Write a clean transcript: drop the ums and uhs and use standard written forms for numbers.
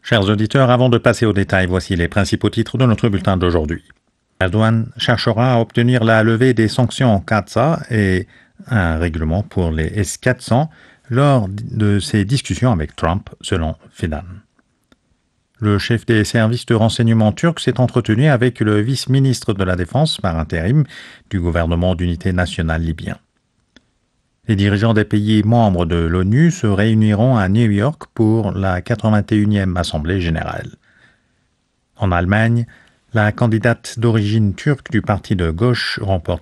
Chers auditeurs, avant de passer aux détails, voici les principaux titres de notre bulletin d'aujourd'hui. Erdogan cherchera à obtenir la levée des sanctions CAATSA et un règlement pour les S-400 lors de ses discussions avec Trump, selon Fidan. Le chef des services de renseignement turc s'est entretenu avec le vice-ministre de la Défense par intérim du gouvernement d'unité nationale libyen. Les dirigeants des pays membres de l'ONU se réuniront à New York pour la 81e Assemblée générale. En Allemagne, la candidate d'origine turque du parti de gauche remporte